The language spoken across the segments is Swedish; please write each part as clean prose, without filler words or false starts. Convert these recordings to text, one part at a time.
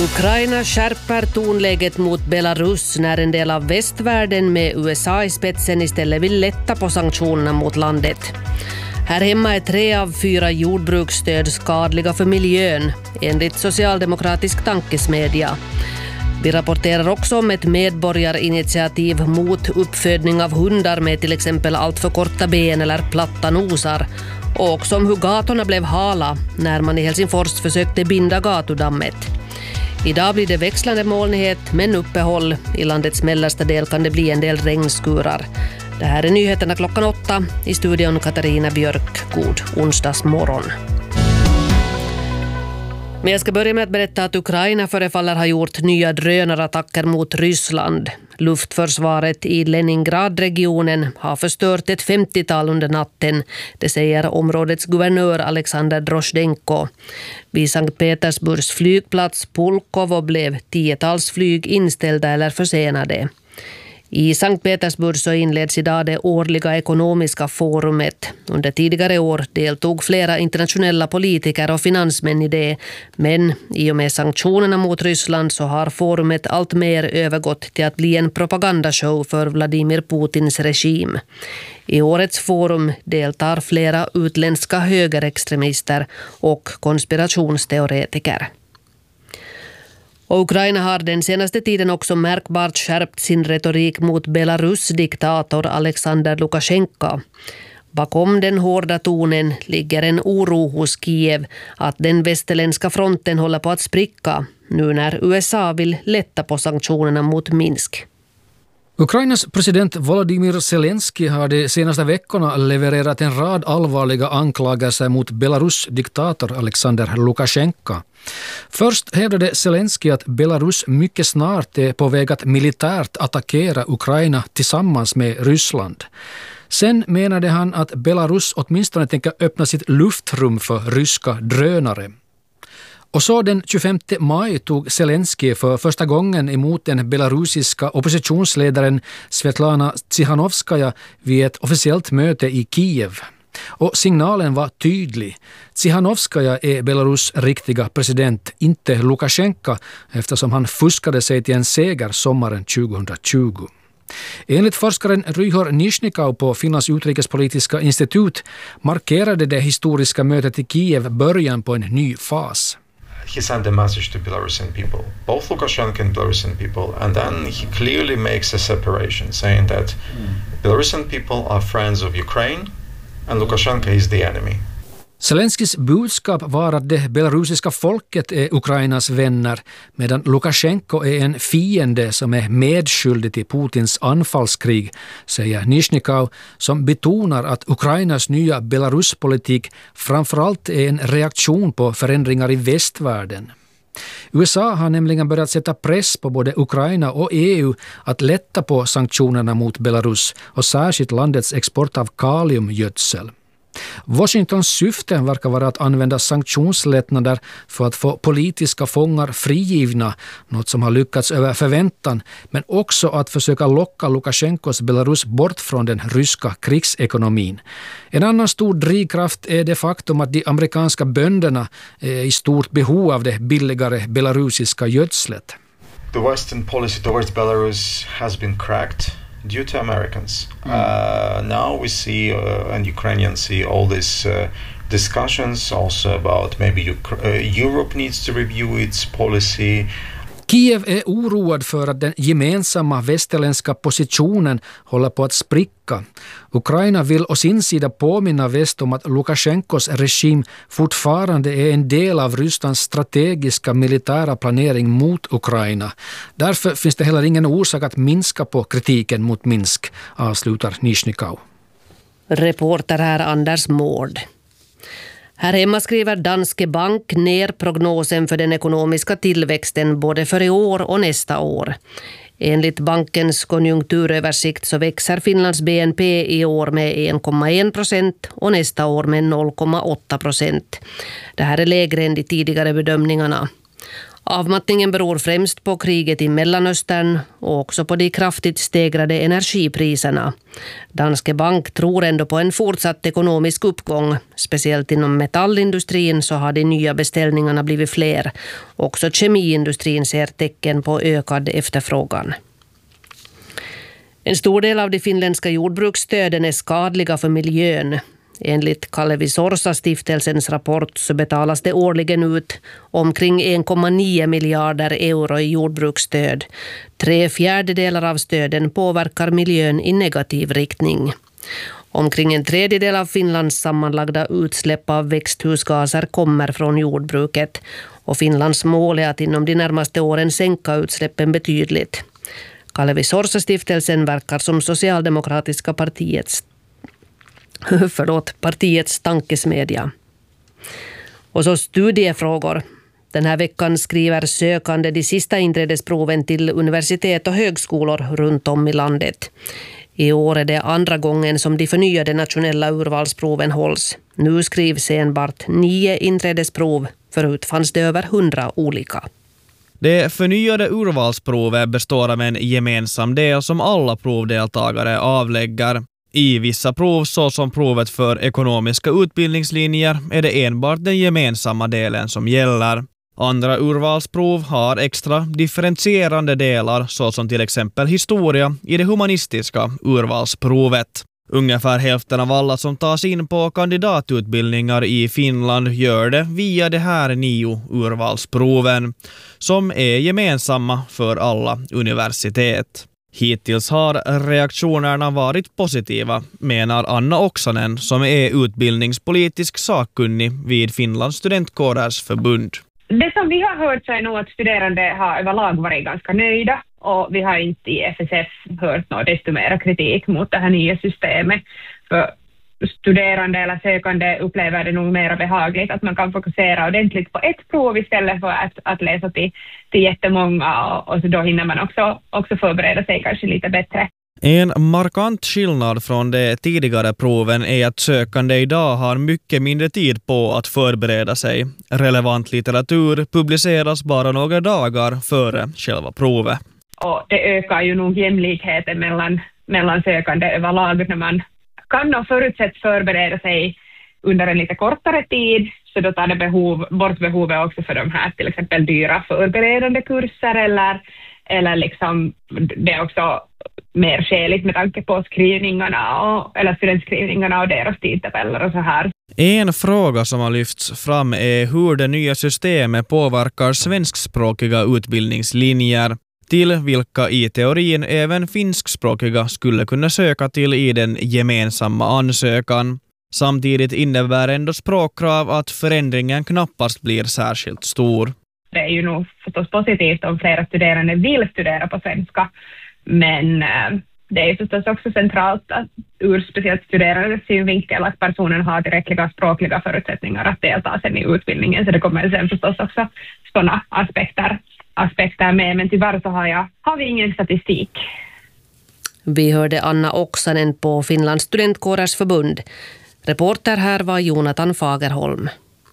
Ukraina skärper tonläget mot Belarus när en del av västvärlden med USA i spetsen istället vill lätta på sanktionerna mot landet. Här hemma är 3 av 4 jordbruksstöd skadliga för miljön, enligt socialdemokratisk tankesmedja. Vi rapporterar också om ett medborgarinitiativ mot uppfödning av hundar med till exempel allt för korta ben eller platta nosar. Och också om hur gatorna blev hala när man i Helsingfors försökte binda gatudammet. Idag blir det växlande molnighet men uppehåll. I landets mellersta del kan det bli en del regnskurar. Det här är nyheterna klockan 8. I studion Katarina Björk. God onsdagsmorgon. Men jag ska börja med att berätta att Ukraina förefaller ha gjort nya drönarattacker mot Ryssland. Luftförsvaret i Leningradregionen har förstört ett 50-tal under natten, det säger områdets guvernör Alexander Drozhdenko. Vid Sankt Petersburgs flygplats Pulkovo blev 10-tals flyg inställda eller försenade. I Sankt Petersburg så inleds idag det årliga ekonomiska forumet. Under tidigare år deltog flera internationella politiker och finansmän i det, men i och med sanktionerna mot Ryssland så har forumet allt mer övergått till att bli en propagandashow för Vladimir Putins regim. I årets forum deltar flera utländska högerextremister och konspirationsteoretiker. Och Ukraina har den senaste tiden också märkbart skärpt sin retorik mot Belarus diktator Alexander Lukasjenko. Bakom den hårda tonen ligger en oro hos Kiev att den västerländska fronten håller på att spricka nu när USA vill lätta på sanktionerna mot Minsk. Ukrainas president Volodymyr Zelensky har de senaste veckorna levererat en rad allvarliga anklagelser mot Belarus diktator Alexander Lukasjenko. Först hävdade Zelensky att Belarus mycket snart är på väg att militärt attackera Ukraina tillsammans med Ryssland. Sen menade han att Belarus åtminstone tänker öppna sitt luftrum för ryska drönare. Och så den 25 maj tog Zelensky för första gången emot den belarusiska oppositionsledaren Svetlana Tsikhanovskaja vid ett officiellt möte i Kiev. Och signalen var tydlig. Tsikhanovskaja är Belarus riktiga president, inte Lukasjenko, eftersom han fuskade sig till en seger sommaren 2020. Enligt forskaren Ryhor Nishnikau på Finlands utrikespolitiska institut markerade det historiska mötet i Kiev början på en ny fas. He sent a message to Belarusian people, both Lukashenko and Belarusian people, and then he clearly makes a separation, saying that Belarusian people are friends of Ukraine and Lukashenko is the enemy. Zelenskys budskap var att det belarusiska folket är Ukrainas vänner, medan Lukasjenko är en fiende som är medskyldig till Putins anfallskrig, säger Nishnikau, som betonar att Ukrainas nya Belaruspolitik framförallt är en reaktion på förändringar i västvärlden. USA har nämligen börjat sätta press på både Ukraina och EU att lätta på sanktionerna mot Belarus och särskilt landets export av kaliumgödsel. Washingtons syfte verkar vara att använda sanktionslättnader för att få politiska fångar frigivna, något som har lyckats över förväntan, men också att försöka locka Lukasjenkos Belarus bort från den ryska krigsekonomin. En annan stor drivkraft är det faktum att de amerikanska bönderna är i stort behov av det billigare belarusiska gödslet. The Western policy towards Belarus has been cracked due to Americans. Now we see, and Ukrainians see, all these discussions also about maybe Europe needs to review its policy. Kiev är oroad för att den gemensamma västerländska positionen håller på att spricka. Ukraina vill å sin sida påminna väst om att Lukasjenkos regim fortfarande är en del av Rysslands strategiska militära planering mot Ukraina. Därför finns det heller ingen orsak att minska på kritiken mot Minsk, avslutar Nishnikau. Reporter här Anders Mård. Här hemma skriver Danske Bank ner prognosen för den ekonomiska tillväxten både för i år och nästa år. Enligt bankens konjunkturöversikt så växer Finlands BNP i år med 1,1% och nästa år med 0,8%. Det här är lägre än de tidigare bedömningarna. Avmattningen beror främst på kriget i Mellanöstern och också på de kraftigt stegrade energipriserna. Danske Bank tror ändå på en fortsatt ekonomisk uppgång. Speciellt inom metallindustrin så har de nya beställningarna blivit fler. Också kemiindustrin ser tecken på ökad efterfrågan. En stor del av de finländska jordbruksstöden är skadliga för miljön. Enligt Kalevi Sorsa-stiftelsens rapport så betalas det årligen ut omkring 1,9 miljarder euro i jordbruksstöd. 3/4 av stöden påverkar miljön i negativ riktning. Omkring 1/3 av Finlands sammanlagda utsläpp av växthusgaser kommer från jordbruket. Och Finlands mål är att inom de närmaste åren sänka utsläppen betydligt. Kalevi Sorsa-stiftelsen verkar som socialdemokratiska partiets tankesmedja. Och så studiefrågor. Den här veckan skriver sökande de sista inträdesproven till universitet och högskolor runt om i landet. I år är det andra gången som de förnyade nationella urvalsproven hålls. Nu skrivs enbart 9 inträdesprov. Förut fanns det över 100 olika. Det förnyade urvalsprovet består av en gemensam del som alla provdeltagare avlägger. I vissa prov, såsom provet för ekonomiska utbildningslinjer, är det enbart den gemensamma delen som gäller. Andra urvalsprov har extra differentierande delar, såsom till exempel historia i det humanistiska urvalsprovet. Ungefär hälften av alla som tas in på kandidatutbildningar i Finland gör det via de här 9 urvalsproven, som är gemensamma för alla universitet. Hittills har reaktionerna varit positiva, menar Anna Oksanen som är utbildningspolitisk sakkunnig vid Finlands studentkårers förbund. Det som vi har hört så är nog att studerande har överlag varit ganska nöjda och vi har inte i FSF hört något desto mer kritik mot det här nya systemet. För studerande eller sökande upplever det nog mer behagligt att man kan fokusera ordentligt på ett prov istället för att läsa till jättemånga och så då hinner man också förbereda sig kanske lite bättre. En markant skillnad från de tidigare proven är att sökande idag har mycket mindre tid på att förbereda sig. Relevant litteratur publiceras bara några dagar före själva provet. Och det ökar ju nog jämlikheten mellan sökande överlag när man kan och förutsätts förbereda sig under en lite kortare tid, så då tar det bort behovet också för de här till exempel dyra förberedande kurser eller liksom det är också mer skäligt med tanke på skrivningarna eller studentskrivningarna och deras tidtabeller och så här. En fråga som har lyfts fram är hur det nya systemet påverkar svenskspråkiga utbildningslinjer, till vilka i teorin även finskspråkiga skulle kunna söka till i den gemensamma ansökan. Samtidigt innebär ändå språkkrav att förändringen knappast blir särskilt stor. Det är ju nog förstås positivt om flera studerande vill studera på svenska, men det är förstås också centralt att ur speciellt studerandes synvinkel att personen har tillräckliga språkliga förutsättningar att delta sen i utbildningen, så det kommer sen förstås också sådana aspekter med, men tyvärr så har vi ingen statistik. Vi hörde Anna Oksanen på Finlands studentkårers förbund. Reporter här var Jonathan Fagerholm.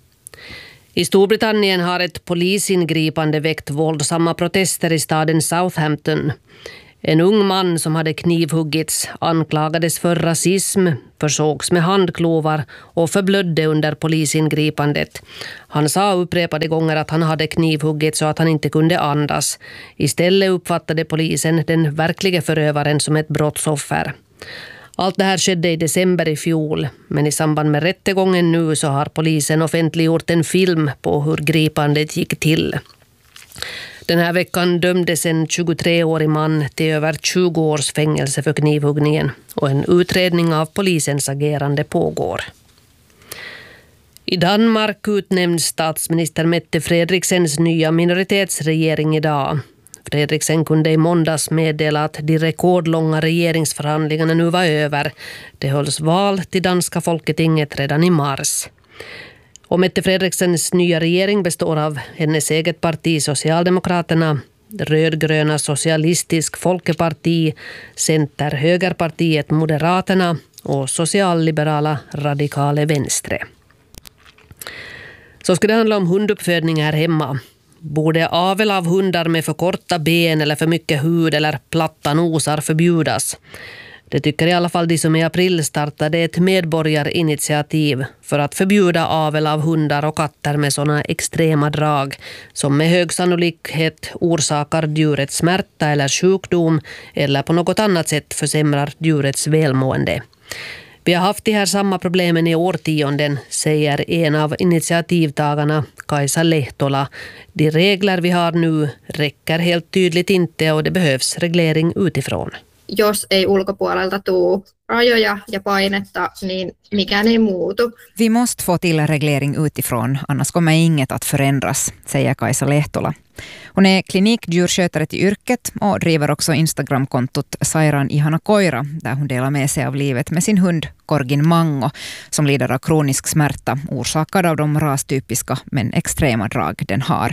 I Storbritannien har ett polisingripande väckt våldsamma protester i staden Southampton. En ung man som hade knivhuggits anklagades för rasism, försågs med handklovar och förblödde under polisingripandet. Han sa upprepade gånger att han hade knivhuggits så att han inte kunde andas. Istället uppfattade polisen den verkliga förövaren som ett brottsoffer. Allt det här skedde i december i fjol, men i samband med rättegången nu så har polisen offentliggjort en film på hur gripandet gick till. Den här veckan dömdes en 23-årig man till över 20 års fängelse för knivhuggningen och en utredning av polisens agerande pågår. I Danmark utnämns statsminister Mette Fredriksens nya minoritetsregering idag. Fredriksen kunde i måndags meddela att de rekordlånga regeringsförhandlingarna nu var över. Det hölls val till danska folketinget redan i mars. Och Mette Fredriksens nya regering består av hennes eget parti Socialdemokraterna, rödgröna Socialistisk Folkeparti, Center-högerpartiet Moderaterna och socialliberala Radikale Venstre. Så ska det handla om hunduppfödning här hemma. Borde avel av hundar med för korta ben eller för mycket hud eller platta nosar förbjudas? Det tycker i alla fall de som i april startade ett medborgarinitiativ för att förbjuda avel av hundar och katter med sådana extrema drag som med hög sannolikhet orsakar djurets smärta eller sjukdom eller på något annat sätt försämrar djurets välmående. Vi har haft de här samma problemen i årtionden, säger en av initiativtagarna, Kaisa Lehtola. De regler vi har nu räcker helt tydligt inte och det behövs reglering utifrån. Jos ei ulkopuolelta tule rajoja ja painetta, niin mikään ei muutu. Vi måste få till reglering utifrån, annars kommer inget att förändras, säger Kaisa Lehtola. Hon är klinikdjurskötare till yrket och driver också Instagram-kontot Sairaan ihana koira, där hon delar med sig av livet med sin hund Korgin Mango, som lider av kronisk smärta orsakad av de rastypiska men extrema drag den har.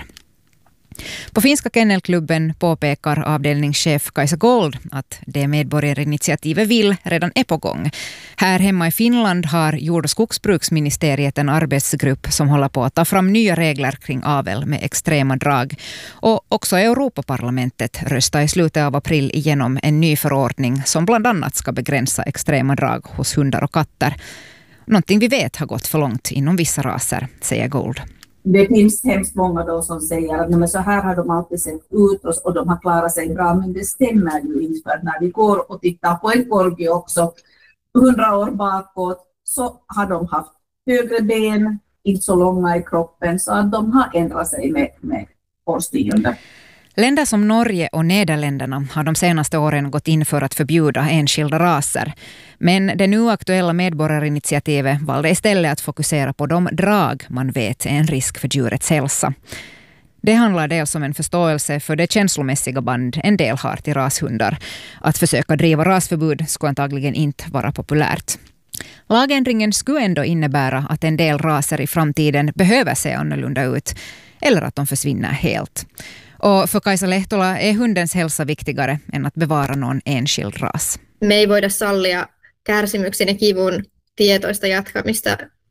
På Finska Kennelklubben påpekar avdelningschef Kaisa Gold att det medborgarinitiativet vill redan är på gång. Här hemma i Finland har jord- och skogsbruksministeriet en arbetsgrupp som håller på att ta fram nya regler kring avel med extrema drag. Och också Europaparlamentet röstar i slutet av april igenom en ny förordning som bland annat ska begränsa extrema drag hos hundar och katter. Någonting vi vet har gått för långt inom vissa raser, säger Gold. Det finns hemskt många då som säger att men så här har de alltid sett ut och de har klarat sig bra, men det stämmer ju inte, för när vi går och tittar på en korgi också 100 år bakåt så har de haft högre ben, inte så långa i kroppen, så att de har ändrat sig med årtionden. Länder som Norge och Nederländerna har de senaste åren gått in för att förbjuda enskilda raser. Men det nu aktuella medborgarinitiativet valde istället att fokusera på de drag man vet är en risk för djurets hälsa. Det handlar dels om en förståelse för det känslomässiga band en del har till rashundar. Att försöka driva rasförbud skulle antagligen inte vara populärt. Lagändringen skulle ändå innebära att en del raser i framtiden behöver se annorlunda ut eller att de försvinner helt. Och för Kaisa Lehtola är hundens hälsa viktigare än att bevara någon enskild ras. Me ei voida sallia kärsimyksen ja kivun tietoista jatkamista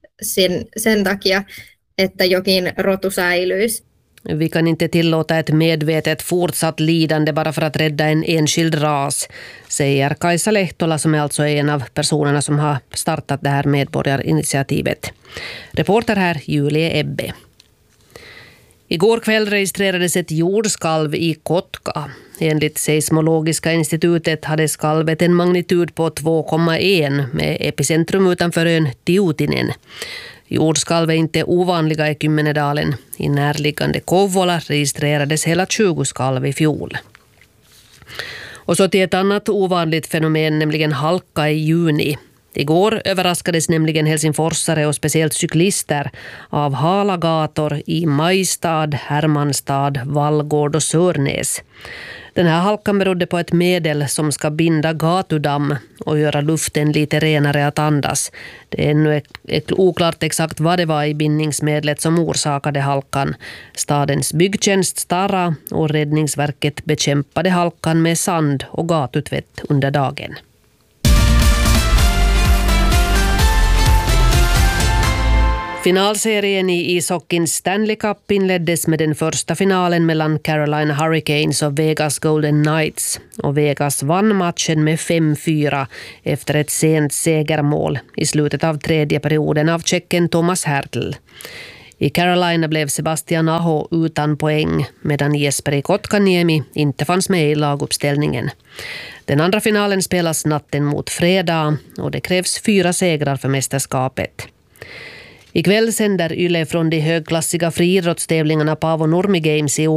sen takia, että jokin rotu säilyisi. Vi kan inte tillåta ett medvetet fortsatt lidande bara för att rädda en enskild ras, säger Kaisa Lehtola, som är alltså en av personerna som har startat det här medborgarinitiativet. Reporter här Julie Ebbe. Igår kväll registrerades ett jordskalv i Kotka. Enligt Seismologiska institutet hade skalvet en magnitud på 2,1 med epicentrum utanför ön Tiutinen. Jordskalv är inte ovanliga i Kymmenedalen. I närliggande Kouvola registrerades hela 20 skalv i fjol. Och så till ett annat ovanligt fenomen, nämligen halka i juni. Igår överraskades nämligen helsingforsare och speciellt cyklister av hala gator i Majstad, Hermanstad, Vallgård och Sörnäs. Den här halkan berodde på ett medel som ska binda gatudamm och göra luften lite renare att andas. Det är ännu oklart exakt vad det var i bindningsmedlet som orsakade halkan. Stadens byggtjänst Stara och Räddningsverket bekämpade halkan med sand och gatutvätt under dagen. Finalserien i ishockeyn Stanley Cup inleddes med den första finalen mellan Carolina Hurricanes och Vegas Golden Knights. Och Vegas vann matchen med 5-4 efter ett sent segermål i slutet av tredje perioden av tjecken Thomas Hertl. I Carolina blev Sebastian Aho utan poäng, medan Jesperi Kotkaniemi inte fanns med i laguppställningen. Den andra finalen spelas natten mot fredag och det krävs 4 segrar för mästerskapet. Ikväll sänder Yle från de högklassiga friidrottstävlingarna Paavo Nurmi Games i